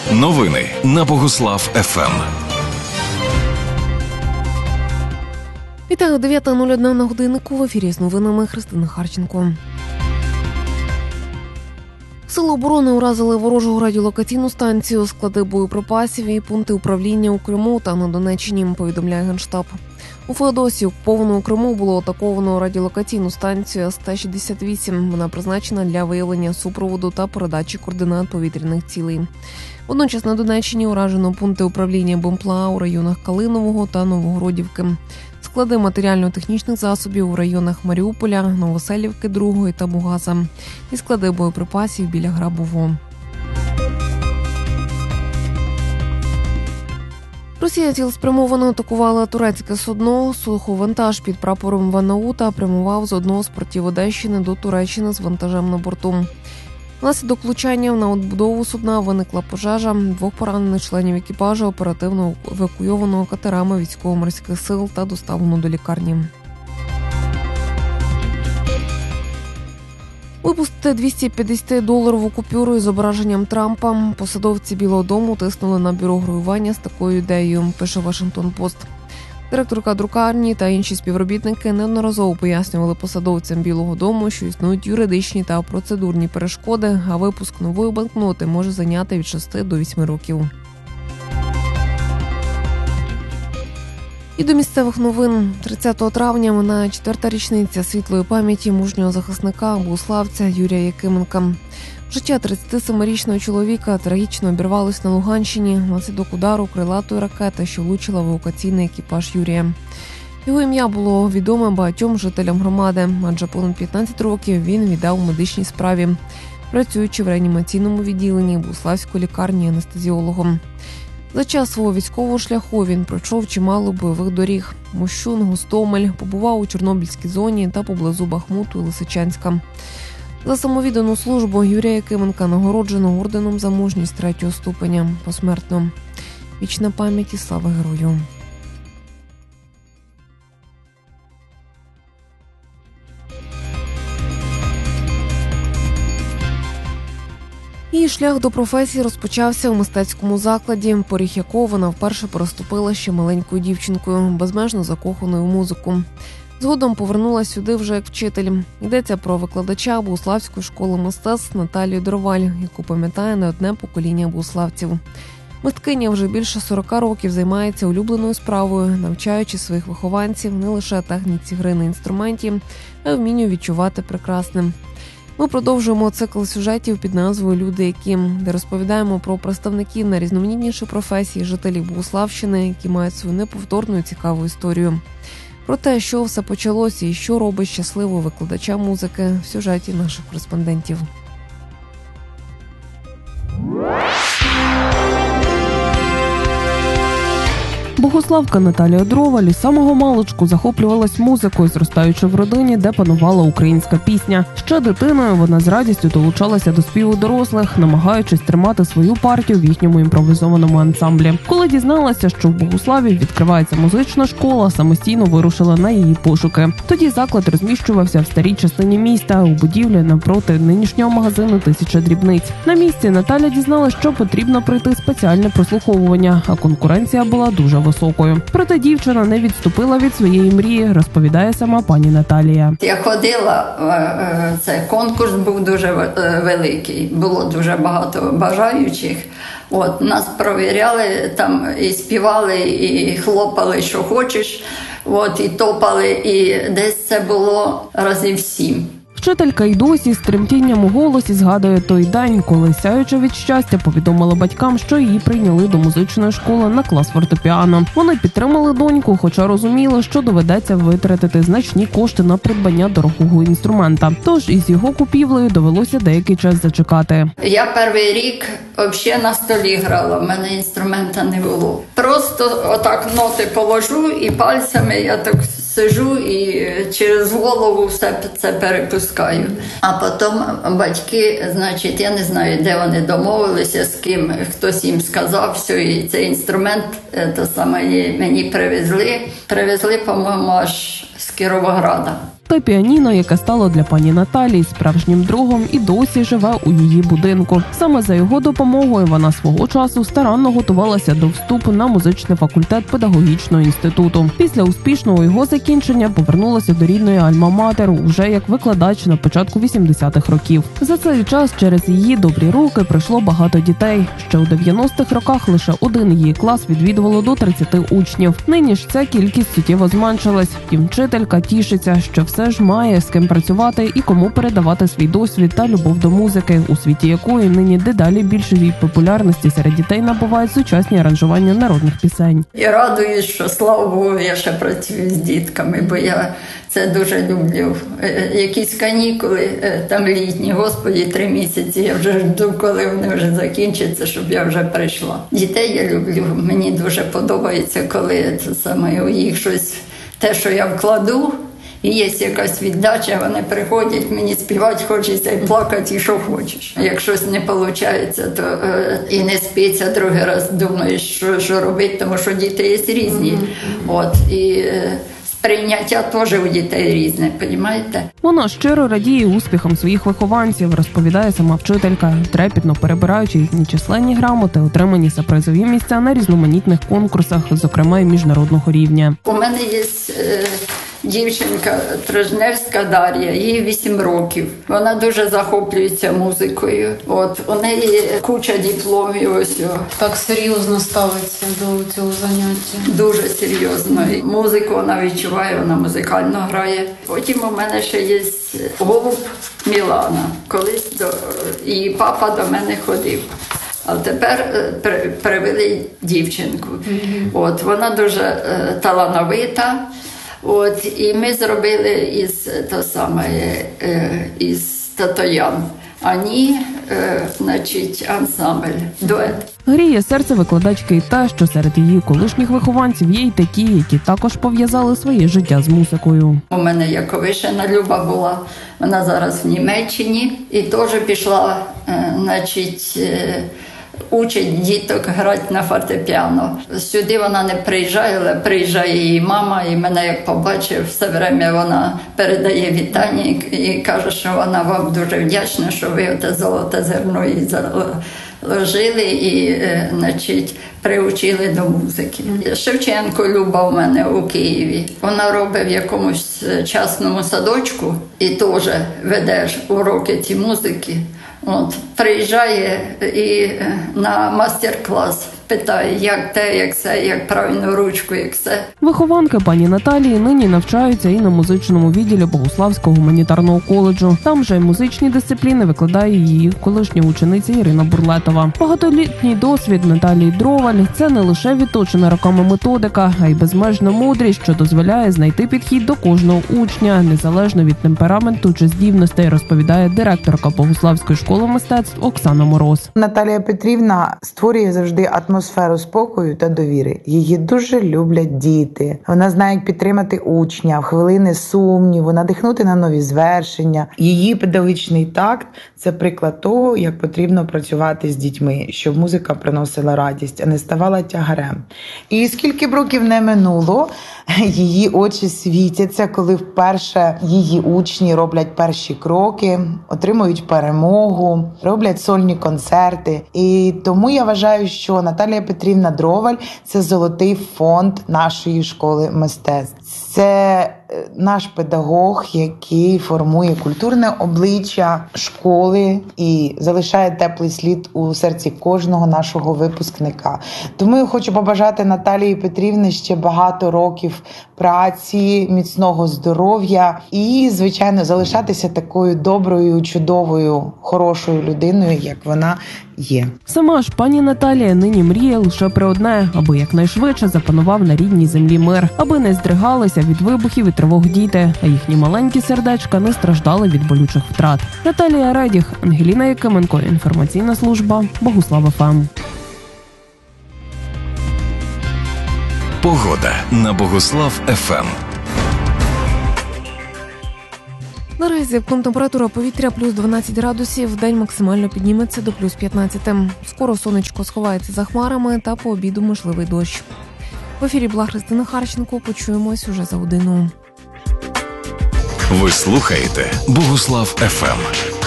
Новини на Богуслав ФМ. Вітаю, 9:01 на годиннику. В ефірі з новинами Христина Харченко. Сили оборони уразили ворожу радіолокаційну станцію, склади боєприпасів і пункти управління у Криму та на Донеччині, повідомляє Генштаб. У Феодосії, окупованому Криму, було атаковано радіолокаційну станцію С-168. Вона призначена для виявлення супроводу та передачі координат повітряних цілей. Водночас на Донеччині уражено пункти управління БМПЛА у районах Калинового та Новогродівки. Склади матеріально-технічних засобів у районах Маріуполя, Новоселівки, Другої та Бугаза. І склади боєприпасів біля Грабового. Росія цілеспрямовано атакувала турецьке судно. Суховантаж під прапором Ванаута прямував з одного з портів Одещини до Туреччини з вантажем на борту. Внаслідок влучання на отбудову судна виникла пожежа. 2 поранених членів екіпажу оперативно евакуйовано катерами військово-морських сил та доставлено до лікарні. Випустити $250 купюру із зображенням Трампа. Посадовці Білого дому тиснули на бюро гравювання з такою ідеєю, пише Вашингтон-Пост. Директорка друкарні та інші співробітники неодноразово пояснювали посадовцям Білого дому, що існують юридичні та процедурні перешкоди, а випуск нової банкноти може зайняти від 6 до 8 років. І до місцевих новин. 30 травня минає 4-та річниця світлої пам'яті мужнього захисника, богуславця Юрія Якименка. Життя 37-річного чоловіка трагічно обірвалось на Луганщині внаслідок удару крилатої ракети, що влучила в евакуаційний екіпаж Юрія. Його ім'я було відоме багатьом жителям громади, адже понад 15 років він віддав медичній справі, працюючи в реанімаційному відділенні Богуславської лікарні анестезіологом. За час свого військового шляху він пройшов чимало бойових доріг – Мощун, Гостомель, побував у Чорнобильській зоні та поблизу Бахмуту і Лисичанська. За самовіддану службу Юрія Якименка нагороджено орденом за мужність 3-го ступеня посмертно. Вічна пам'ять і слава герою. Її шлях до професії розпочався у мистецькому закладі, поріг якого вона вперше переступила ще маленькою дівчинкою, безмежно закоханою в музику. Згодом повернулася сюди вже як вчитель. Йдеться про викладача Богуславської школи мистецтв Наталію Дроваль, яку пам'ятає не одне покоління богуславців. Мисткиня вже більше 40 років займається улюбленою справою, навчаючи своїх вихованців не лише техніці гри на інструменті, а й вмінню відчувати прекрасним. Ми продовжуємо цикл сюжетів під назвою «Люди, які», де розповідаємо про представників найрізноманітніших професій жителів Богуславщини, які мають свою неповторну і цікаву історію. Про те, що все почалося і що робить щасливого викладача музики в сюжеті наших кореспондентів. Богуславка Наталія Дроваль із самого маличку захоплювалась музикою, зростаючи в родині, де панувала українська пісня. Ще дитиною вона з радістю долучалася до співу дорослих, намагаючись тримати свою партію в їхньому імпровізованому ансамблі. Коли дізналася, що в Богуславі відкривається музична школа, самостійно вирушила на її пошуки. Тоді заклад розміщувався в старій частині міста, у будівлі навпроти нинішнього магазину «1000 дрібниць». На місці Наталя дізналася, що потрібно пройти спеціальне прослуховування, а конкуренція була дуже високою. Проте дівчина не відступила від своєї мрії, розповідає сама пані Наталія. Я ходила, цей конкурс був дуже великий, було дуже багато бажаючих. Нас провіряли, там і співали, і хлопали, що хочеш, і топали, і десь це було разів 7. Вчителька й досі з тремтінням у голосі згадує той день, коли, сяючи від щастя, повідомила батькам, що її прийняли до музичної школи на клас фортепіано. Вони підтримали доньку, хоча розуміли, що доведеться витратити значні кошти на придбання дорогого інструмента. Тож із його купівлею довелося деякий час зачекати. Я перший рік взагалі на столі грала, в мене інструмента не було. Просто отак ноти положу і пальцями я так сижу і через голову все це перепускаю. А потім батьки, значить, я не знаю, де вони домовилися, з ким, хтось їм сказав, все, і цей інструмент мені привезли, по-моєму, аж з Кіровограда. Та піаніно, яке стало для пані Наталії справжнім другом і досі живе у її будинку. Саме за його допомогою вона свого часу старанно готувалася до вступу на музичний факультет педагогічного інституту. Після успішного його закінчення повернулася до рідної альма-матер уже як викладач на початку 80-х років. За цей час через її добрі руки прийшло багато дітей. Ще у 90-х роках лише один її клас відвідувало до 30 учнів. Нині ж ця кількість суттєво зменшилась. Втім, вчителька тішиться, що все ж має з ким працювати і кому передавати свій досвід та любов до музики, у світі якої нині дедалі більшої популярності серед дітей набувають сучасні аранжування народних пісень. Я радуюсь, що, слава Богу, я ще працюю з дітками, бо я це дуже люблю. Якісь канікули, там літні, Господі, 3 місяці, я вже жду, коли вони вже закінчаться, щоб я вже прийшла. Дітей я люблю, мені дуже подобається, коли це саме у їх щось, те, що я вкладу, і є якась віддача, вони приходять, мені співати хочеться і плакати, і що хочеш. Як щось не виходить, то і не спиться, другий раз думаєш, що робити, тому що діти є різні. І сприйняття теж у дітей різне, розумієте? Вона щиро радіє успіхам своїх вихованців, розповідає сама вчителька, трепетно перебираючи їхні численні грамоти, отримані за призові місця на різноманітних конкурсах, зокрема й міжнародного рівня. У мене є дівчинка Трижневська Дар'я, їй 8 років. Вона дуже захоплюється музикою. У неї куча дипломів. Ось. Так серйозно ставиться до цього заняття? Дуже серйозно. І музику вона відчуває, вона музикально грає. Потім у мене ще є голуб Мілана. Колись її папа до мене ходив. А тепер привели дівчинку. Вона дуже талановита. І ми зробили із Татоян. Ансамбль, дует. Гріє серце викладачки і те, що серед її колишніх вихованців є й такі, які також пов'язали своє життя з музикою. У мене Яковишина Люба була, вона зараз в Німеччині і теж пішла, учить діток грати на фортепіано. Сюди вона не приїжджає, але приїжджає її мама, і мене як побачив, все время вона передає вітання і каже, що вона вам дуже вдячна, що ви оте золоте зерно їй заложили і, приучили до музики. Шевченко Люба у мене у Києві. Вона робить в якомусь частному садочку і теж веде уроки ці музики. Приїжджає і на мастер-клас питає, як те, як все, як правильно ручку, як все. Вихованки пані Наталії нині навчаються і на музичному відділі Богуславського гуманітарного коледжу. Там же й музичні дисципліни викладає її колишня учениця Ірина Бурлетова. Багатолітній досвід Наталії Дроваль – це не лише відточена роками методика, а й безмежна мудрість, що дозволяє знайти підхід до кожного учня, незалежно від темпераменту чи здібностей, розповідає директорка Богуславської школи мистецтв Оксана Мороз. Наталія Петрівна створює завжди атмосферу спокою та довіри. Її дуже люблять діти. Вона знає, як підтримати учня в хвилини сумніву, надихнути на нові звершення. Її педагогічний такт – це приклад того, як потрібно працювати з дітьми, щоб музика приносила радість, а не ставала тягарем. І скільки б років не минуло, її очі світяться, коли вперше її учні роблять перші кроки, отримують перемогу, роблять сольні концерти. І тому я вважаю, що Наталія Петрівна Дроваль – це золотий фонд нашої школи мистецтв. Це наш педагог, який формує культурне обличчя школи і залишає теплий слід у серці кожного нашого випускника. Тому я хочу побажати Наталії Петрівні ще багато років праці, міцного здоров'я і, звичайно, залишатися такою доброю, чудовою, хорошою людиною, як вона є. Сама ж пані Наталія нині мріє лише про одне, аби якнайшвидше запанував на рідній землі мир, аби не здригалися від вибухів і тривог діти, а їхні маленькі сердечка не страждали від болючих втрат. Наталія Редіх, Ангеліна Якименко, інформаційна служба Богуслав ФМ. Погода на Богуслав ФМ. Наразі температура повітря плюс 12 градусів, вдень максимально підніметься до плюс 15. Скоро сонечко сховається за хмарами та по обіду можливий дощ. В ефірі була Христина Харченко. Почуємось уже за годину. Ви слухаєте Богослав ФМ.